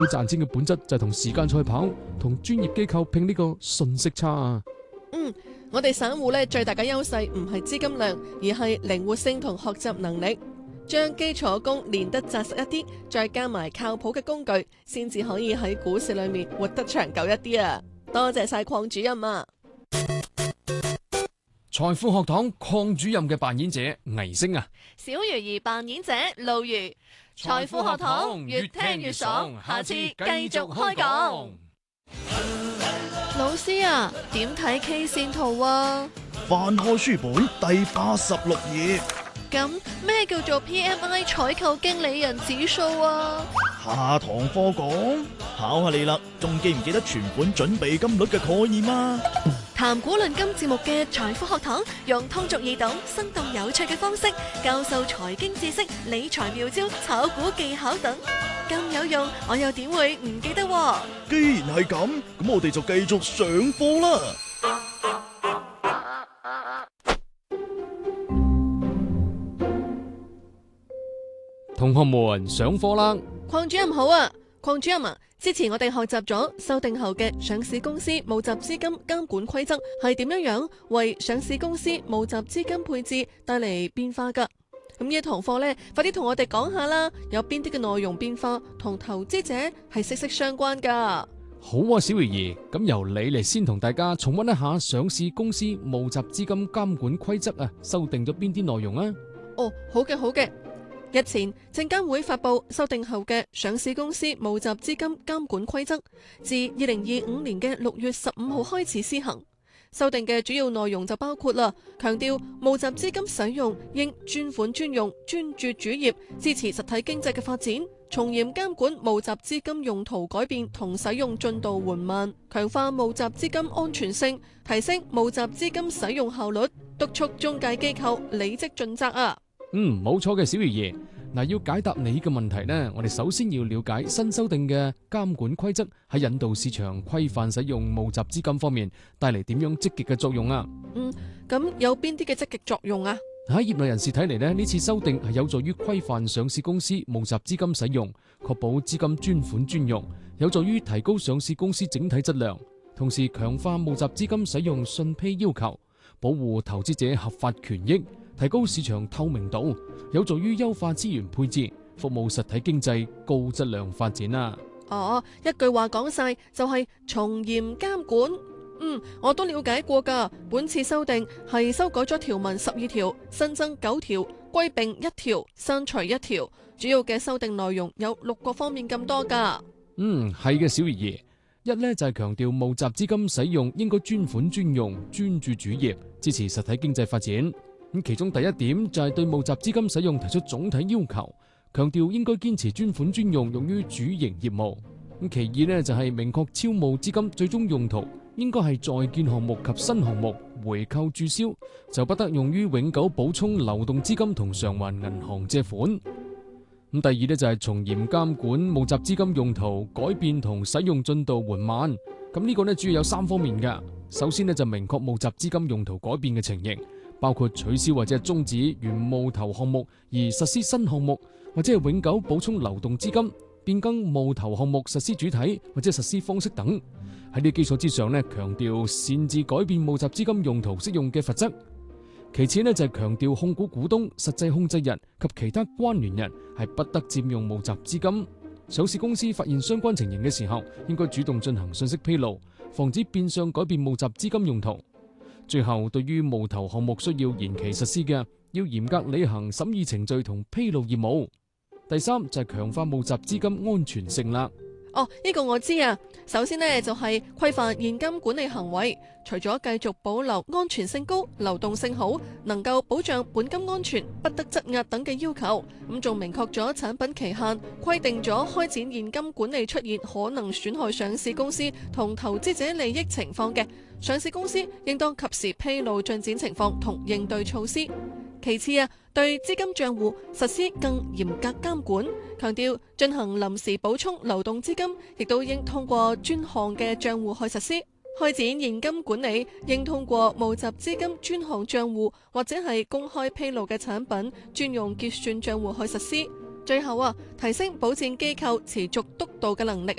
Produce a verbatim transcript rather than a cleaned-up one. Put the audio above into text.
佢賺錢嘅本質就係同時間賽跑，同專業機構拼呢個信息差啊。 嗯，我哋散戶咧最大嘅優勢唔係資金量，而係靈活性同學習能力。將基礎功練得紮實一啲，再加埋靠譜嘅工具，先至可以喺股市裏面活得長久一啲啊！多謝晒鄺主任啊！ 財富學堂鄺主任嘅扮演者倪星啊， 小魚兒扮演者路如。財富學堂越聽越爽，下次繼續開講。老師啊，點睇 K 線圖啊？ 翻開書本第八十六頁。 咁咩叫做 P M I 採購經理人指數啊？ 下堂課講，考下你啦，仲記唔記得存款準備金率嘅概念啊？ 談股論金節目嘅財富學堂，用通俗易懂、生動有趣嘅方式教授財經知識、理財妙招、炒股技巧等，咁有用，我又點會唔記得啊？ 既然係咁，咁我哋就繼續上課啦。 同學們上課啦！ 鄺主任好啊，鄺主任啊，之前我哋學習咗修訂後嘅上市公司募集資金監管規則係點樣樣為上市公司募集資金配置帶嚟變化噶。咁呢一堂課呢，快啲同我哋講下啦，有邊啲嘅內容變化同投資者係息息相關噶。 好啊，小魚兒，咁由你嚟先同大家重溫一下上市公司募集資金監管規則啊，修訂咗邊啲內容啊？ 哦，好嘅，好嘅。日前，證監會發布修訂後嘅上市公司募集資金監管規則，自二零二五年嘅六月十五號開始施行。修訂嘅主要內容就包括啦，強調募集資金使用應專款專用，專注主業，支持實體經濟嘅發展，從嚴監管募集資金用途改變同使用進度緩慢，強化募集資金安全性，提升募集資金使用效率，督促中介機構履職盡責啊！ 嗯，冇錯嘅，小魚兒。嗱，要解答你嘅問題呢，我哋首先要了解新修訂嘅監管規則喺引導市場規範使用募集資金方面帶嚟點樣積極嘅作用啊？ 嗯，咁有邊啲嘅積極作用啊？ 喺業內人士睇嚟呢，呢次修訂係有助於規範上市公司募集資金使用，確保資金專款專用，有助於提高上市公司整體質量，同時強化募集資金使用信披要求，保護投資者合法權益，提高市場透明度，有助於優化資源配置，服務實體經濟高質量發展啊！ 哦，一句話講晒就係從嚴監管。嗯，我都了解過噶。本次修訂係修改咗條文十二條，新增九條，歸併一條，刪除一條。主要嘅修訂內容有六個方面咁多噶。 嗯，係嘅，小魚兒。一呢就係強調募集資金使用應該專款專用，專注主業，支持實體經濟發展。咁其中第一點就係對募集資金使用提出總體要求，強調應該堅持專款專用用於主營業務。咁其二呢就係明確超募資金最終用途應該係在建項目及新項目回購註銷，就不得用於永久補充流動資金同償還銀行借款。咁第二呢就係從嚴監管募集資金用途改變同使用進度緩慢。咁呢個呢主要有三方面嘅。首先呢就明確募集資金用途改變嘅情形，包括取消或者係終止原募投項目而實施新項目，或者係永久補充流動資金，變更募投項目實施主體或者實施方式等。喺呢基礎之上呢，強調擅自改變募集資金用途適用嘅罰則。其次呢就係強調控股股東、實際控制人及其他關聯人係不得佔用募集資金。上市公司發現相關情形嘅時候，應該主動進行信息披露，防止變相改變募集資金用途。最後，對於募投項目需要延期實施嘅，要嚴格履行審議程序同披露義務。第三就係強化募集資金安全性啦。 哦，呢個我知啊。首先呢，就係規範現金管理行為，除咗繼續保留安全性高、流動性好、能夠保障本金安全、不得質押等嘅要求，咁仲明確咗產品期限，規定咗開展現金管理出現可能損害上市公司同投資者利益情況嘅，上市公司應當及時披露進展情況同應對措施。其次啊，對資金賬戶實施更嚴格監管，強調進行臨時補充流動資金，亦都應通過專項嘅賬戶去實施。開展現金管理應通過募集資金專項賬戶或者係公開披露嘅產品專用結算賬戶去實施。 最後啊，提升保薦機構持續督導嘅能力啊。